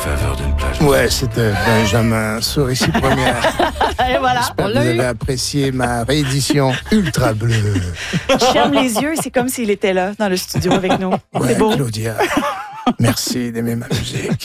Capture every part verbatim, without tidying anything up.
faveur d'une plage. Ouais, c'était Benjamin sur Ici Première. Et voilà, J'espère on que l'a vous eu. avez apprécié ma réédition ultra bleue. Je ferme les yeux, c'est comme s'il était là, dans le studio avec nous. Ouais, C'est beau. Claudia. Merci d'aimer ma musique.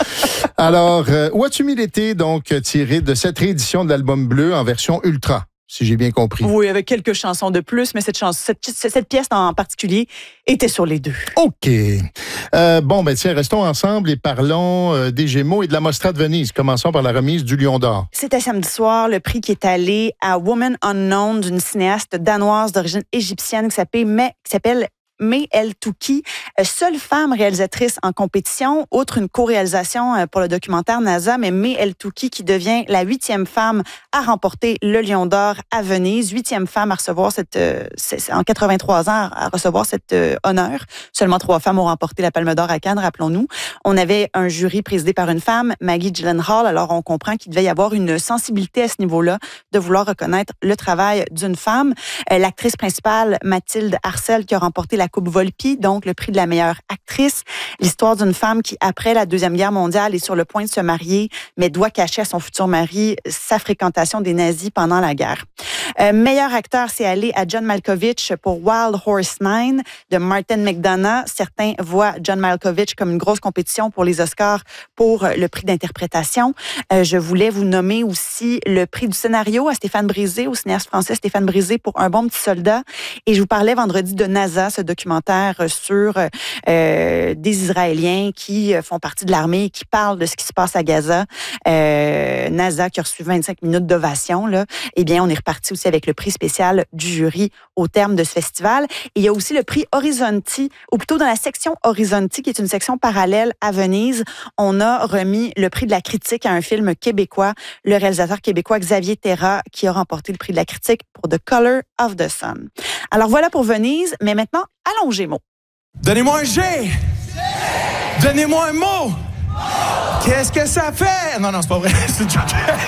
Alors, euh, où as-tu mis l'été, donc, tiré de cette réédition de l'album bleu en version ultra, si j'ai bien compris? Oui, avec quelques chansons de plus, mais cette, chanson, cette, cette pièce en particulier était sur les deux. OK. Euh, bon, ben tiens, restons ensemble et parlons euh, des Gémeaux et de la Mostra de Venise. Commençons par la remise du Lion d'Or. C'était samedi soir, le prix qui est allé à Woman Unknown d'une cinéaste danoise d'origine égyptienne qui s'appelle May, qui s'appelle May El Touki, seule femme réalisatrice en compétition, outre une co-réalisation pour le documentaire NASA, mais May El Touki qui devient la huitième femme à remporter le Lion d'Or à Venise, huitième femme à recevoir cette, euh, en quatre-vingt-trois ans, à recevoir cet euh, honneur. Seulement trois femmes ont remporté la Palme d'Or à Cannes, rappelons-nous. On avait un jury présidé par une femme, Maggie Gyllenhaal, alors on comprend qu'il devait y avoir une sensibilité à ce niveau-là de vouloir reconnaître le travail d'une femme. Euh, l'actrice principale, Mathilde Arcel, qui a remporté la Coupe Volpi, donc le prix de la meilleure actrice. L'histoire d'une femme qui, après la Deuxième Guerre mondiale, est sur le point de se marier, mais doit cacher à son futur mari sa fréquentation des nazis pendant la guerre. Euh, meilleur acteur, c'est allé à John Malkovich pour Wild Horse Nine de Martin McDonagh. Certains voient John Malkovich comme une grosse compétition pour les Oscars pour le prix d'interprétation. Euh, je voulais vous nommer aussi le prix du scénario à Stéphane Brisé, au cinéaste français Stéphane Brisé pour Un bon petit soldat. Et je vous parlais vendredi de NASA, ce documentaire sur euh, des Israéliens qui font partie de l'armée et qui parlent de ce qui se passe à Gaza. Euh, NASA qui a reçu vingt-cinq minutes d'ovation, là. Eh bien, on est reparti aussi avec le prix spécial du jury au terme de ce festival. Et il y a aussi le prix Horizonti, ou plutôt dans la section Horizonti, qui est une section parallèle à Venise. On a remis le prix de la critique à un film québécois, le réalisateur québécois Xavier Terra, qui a remporté le prix de la critique pour The Color of the Sun. Alors voilà pour Venise, mais maintenant, allons aux Gémeaux. Donnez-moi un G! Donnez-moi un mot! Qu'est-ce que ça fait? Non, non, c'est pas vrai. C'est une joke.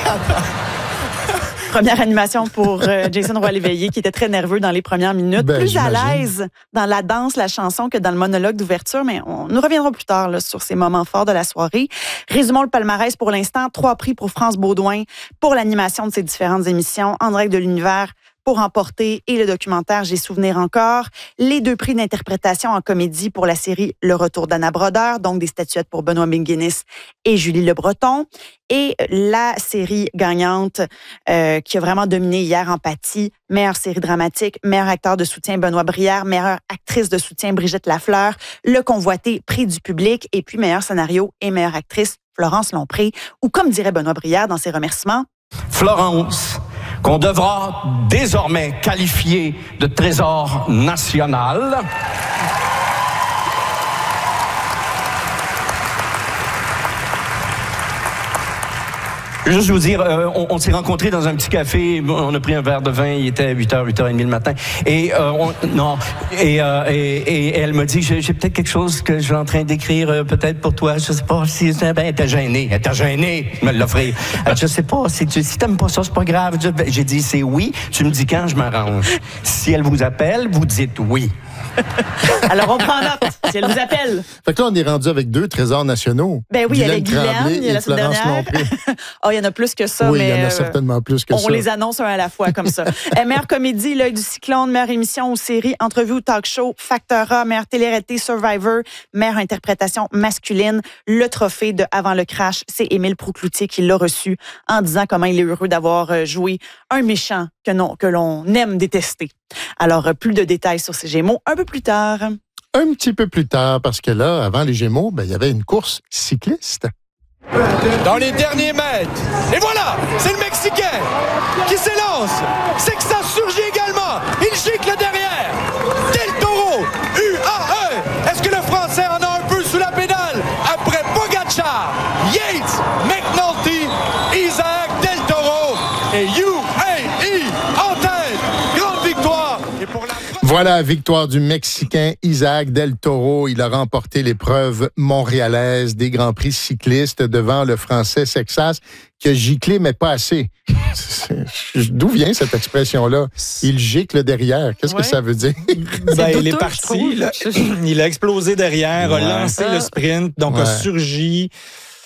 Première animation pour euh, Jason Roy-Léveillé, qui était très nerveux dans les premières minutes. Ben, plus j'imagine. à l'aise dans la danse, la chanson que dans le monologue d'ouverture, mais on nous reviendra plus tard là, sur ces moments forts de la soirée. Résumons le palmarès pour l'instant. Trois prix pour France Baudouin pour l'animation de ses différentes émissions en direct de l'univers pour emporter et le documentaire J'ai souvenir encore. Les deux prix d'interprétation en comédie pour la série Le Retour d'Anna Brodeur, donc des statuettes pour Benoît McGuinness et Julie Le Breton. Et la série gagnante euh, qui a vraiment dominé hier, Empathie, meilleure série dramatique, meilleur acteur de soutien Benoît Brière, meilleure actrice de soutien Brigitte Lafleur, le convoité prix du public et puis meilleur scénario et meilleure actrice Florence Lompré, ou comme dirait Benoît Brière dans ses remerciements, Florence, qu'on devra désormais qualifier de trésor national. Juste vous dire, euh, on, on s'est rencontrés dans un petit café, on a pris un verre de vin, il était huit heures, huit heures trente le matin, et euh, on, non, et, euh, et, et elle m'a dit, j'ai, j'ai peut-être quelque chose que je suis en train d'écrire, euh, peut-être pour toi, je sais pas, si, ben, elle était gênée, elle était gênée de me l'offrir. Elle, je sais pas, si, tu, si t'aimes pas ça, c'est pas grave. J'ai dit, c'est oui, tu me dis quand, je m'arrange. Si elle vous appelle, vous dites oui. alors on prend note, si elle vous appelle. Fait que là, on est rendu avec deux trésors nationaux. Ben oui, il y avait Guylaine, Tremblay il y a et la semaine Florence dernière. Lompré. Oh, il y en a plus que ça, Oui, mais il y en a euh, certainement plus que on ça. On les annonce un à la fois, comme ça. euh, meilleure comédie, L'œil du cyclone, meilleure émission ou série, entrevue ou talk show, Facteur A, meilleure télé-réalité, Survivor, meilleure interprétation masculine. Le trophée de Avant le crash, c'est Émile Proucloutier qui l'a reçu en disant comment il est heureux d'avoir joué un méchant que, non, que l'on aime détester. Alors, plus de détails sur ces Gémeaux un peu plus tard. Un petit peu plus tard, parce que là, avant les Gémeaux, ben, il y avait une course cycliste. Dans les derniers mètres. Et voilà, c'est le Mexicain qui s'élance. C'est que ça surgit également. Il gicle derrière. Del Toro, U A E. Est-ce que le Français en a un peu sous la pédale? Après Pogacar, Yates, McNulty, Isaac Del Toro et U A E en tête. Grande victoire. Et pour la... Voilà, victoire du Mexicain Isaac Del Toro. Il a remporté l'épreuve montréalaise des Grands Prix cyclistes devant le Français Sexas, qui a giclé, mais pas assez. D'où vient cette expression-là? Il gicle derrière. Qu'est-ce ouais. que ça veut dire? Ben, il est parti. Là, il a explosé derrière, ouais. a lancé ouais. le sprint, donc ouais. a surgi.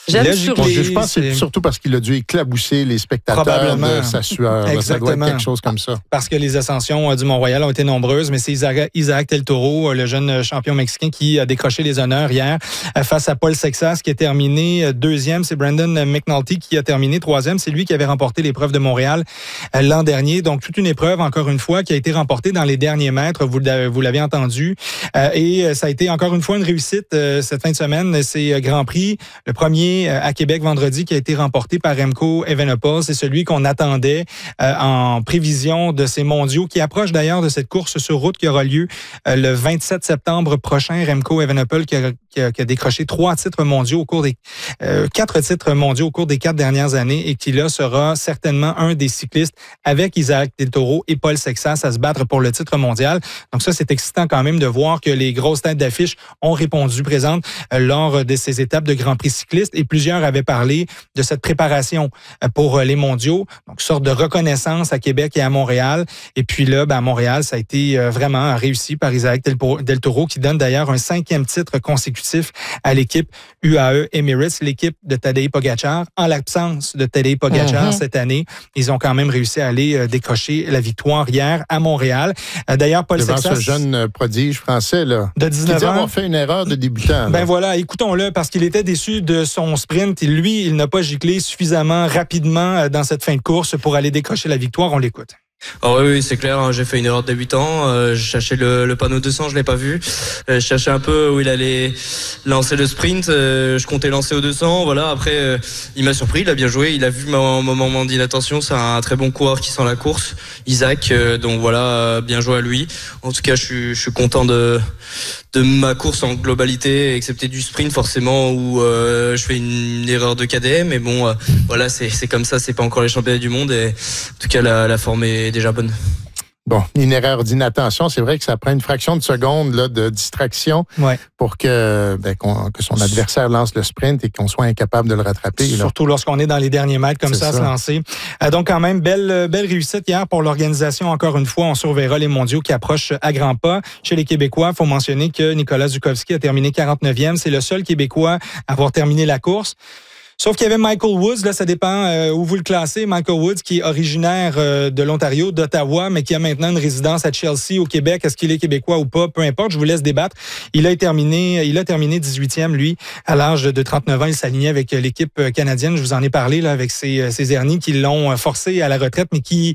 J'aime Logiquement, sur Je pense que c'est surtout parce qu'il a dû éclabousser les spectateurs Probablement. de sa sueur. Là, ça doit être quelque chose comme ça. Parce que les ascensions euh, du Mont-Royal ont été nombreuses, mais c'est Isaac, Isaac Del Toro, euh, le jeune champion mexicain, qui a décroché les honneurs hier euh, face à Paul Sexas, qui est terminé euh, deuxième. C'est Brandon McNulty qui a terminé troisième. C'est lui qui avait remporté l'épreuve de Montréal euh, l'an dernier. Donc, toute une épreuve, encore une fois, qui a été remportée dans les derniers mètres. Vous, vous l'avez entendu. Euh, et euh, ça a été encore une fois une réussite euh, cette fin de semaine. C'est euh, Grand Prix, le premier euh, à Québec vendredi, qui a été remporté par Remco Evenepoel. C'est celui qu'on attendait euh, en prévision de ces mondiaux, qui approche d'ailleurs de cette course sur route qui aura lieu euh, le vingt-sept septembre prochain. Remco Evenepoel qui a, qui a, qui a décroché trois titres mondiaux au cours des euh, quatre titres mondiaux au cours des quatre dernières années et qui là sera certainement un des cyclistes avec Isaac Del Toro et Paul Sexas à se battre pour le titre mondial. Donc ça, c'est excitant quand même de voir que les grosses têtes d'affiche ont répondu présentes euh, lors de ces étapes de Grand Prix cycliste et plusieurs avaient parlé de cette préparation euh, pour euh, les mondiaux. Donc, sorte de reconnaissance à Québec et à Montréal. Et puis là, ben, à Montréal, ça a été euh, vraiment réussi par Isaac Del Toro, qui donne d'ailleurs un cinquième titre consécutif à l'équipe U A E Emirates, l'équipe de Tadej Pogacar. En l'absence de Tadej Pogacar mm-hmm. cette année, ils ont quand même réussi à aller euh, décrocher la victoire hier à Montréal. Euh, d'ailleurs, Paul Devant Sexas, ce jeune prodige français, là, de dix-neuf qui dit ans, avoir fait une erreur de débutant. Ben voilà, écoutons-le, parce qu'il était déçu de son sprint. Et lui, il n'a pas giclé suffisamment rapidement dans cette fin de course pour aller décrocher la victoire. On l'écoute. Oh oui, oui, c'est clair, hein, j'ai fait une erreur de débutant, euh, je cherchais le, le panneau deux cents, je l'ai pas vu, euh, je cherchais un peu où il allait lancer le sprint, euh, je comptais lancer au deux cents, voilà, après euh, il m'a surpris, il a bien joué, il a vu mon moment d'inattention, c'est un très bon coureur qui sent la course, Isaac, euh, donc voilà, euh, bien joué à lui. En tout cas, je suis, je suis content de, de ma course en globalité, excepté du sprint forcément où euh, je fais une, une erreur de K D M, mais bon, euh, voilà, c'est, c'est comme ça, c'est pas encore les championnats du monde et en tout cas la, la forme est déjà bonne. Bon, une erreur d'inattention, c'est vrai que ça prend une fraction de seconde là, de distraction ouais. pour que, ben, qu'on, que son adversaire lance le sprint et qu'on soit incapable de le rattraper. Surtout là. Lorsqu'on est dans les derniers mètres comme ça, ça, à se lancer. Euh, donc quand même, belle, belle réussite hier pour l'organisation. Encore une fois, on surveillera les mondiaux qui approchent à grands pas. Chez les Québécois, il faut mentionner que Nicolas Zukowski a terminé quarante-neuvième. C'est le seul Québécois à avoir terminé la course. Sauf qu'il y avait Michael Woods, là, ça dépend euh, où vous le classez. Michael Woods, qui est originaire euh, de l'Ontario, d'Ottawa, mais qui a maintenant une résidence à Chelsea, au Québec. Est-ce qu'il est québécois ou pas? Peu importe, je vous laisse débattre. Il a terminé, il a terminé dix-huitième, lui, à l'âge de trente-neuf ans. Il s'alignait avec l'équipe canadienne. Je vous en ai parlé, là, avec ses, ses hernies qui l'ont forcé à la retraite, mais qui...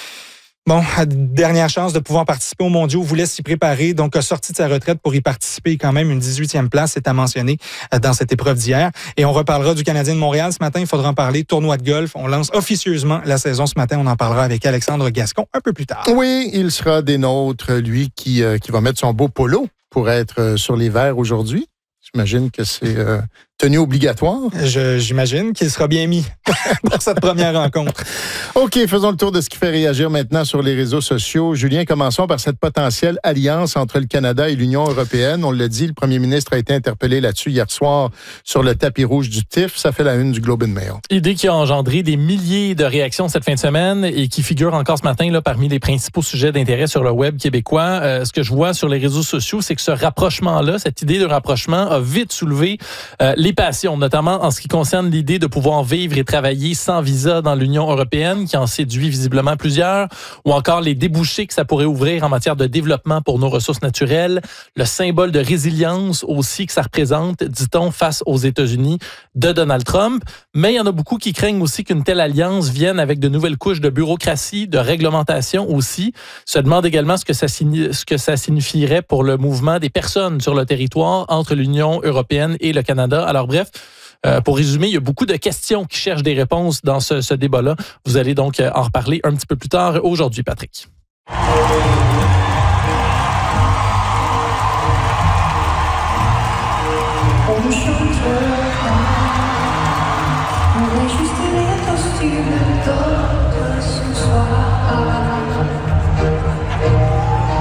Bon, dernière chance de pouvoir participer aux mondiaux, voulait s'y préparer, donc a sorti de sa retraite pour y participer. Quand même, une dix-huitième place, c'est à mentionner dans cette épreuve d'hier. Et on reparlera du Canadien de Montréal ce matin. Il faudra en parler. Tournoi de golf. On lance officieusement la saison ce matin. On en parlera avec Alexandre Gascon un peu plus tard. Oui, il sera des nôtres, lui, qui, euh, qui va mettre son beau polo pour être euh, sur les verts aujourd'hui. J'imagine que c'est euh, tenue obligatoire. Je, j'imagine qu'il sera bien mis pour cette première rencontre. OK, faisons le tour de ce qui fait réagir maintenant sur les réseaux sociaux. Julien, commençons par cette potentielle alliance entre le Canada et l'Union européenne. On l'a dit, le premier ministre a été interpellé là-dessus hier soir sur le tapis rouge du T I F. Ça fait la une du Globe and Mail. Idée qui a engendré des milliers de réactions cette fin de semaine et qui figure encore ce matin là, parmi les principaux sujets d'intérêt sur le web québécois. Euh, ce que je vois sur les réseaux sociaux, c'est que ce rapprochement-là, cette idée de rapprochement a vite soulevé euh, les passions, notamment en ce qui concerne l'idée de pouvoir vivre et travailler sans visa dans l'Union européenne, qui en séduit visiblement plusieurs, ou encore les débouchés que ça pourrait ouvrir en matière de développement pour nos ressources naturelles, le symbole de résilience aussi que ça représente, dit-on, face aux États-Unis de Donald Trump. Mais il y en a beaucoup qui craignent aussi qu'une telle alliance vienne avec de nouvelles couches de bureaucratie, de réglementation aussi. Se demandent également ce que ça, signi- ce que ça signifierait pour le mouvement des personnes sur le territoire entre l'Union européenne et le Canada. Alors bref, Euh, pour résumer, il y a beaucoup de questions qui cherchent des réponses dans ce, ce débat-là. Vous allez donc en reparler un petit peu plus tard aujourd'hui, Patrick.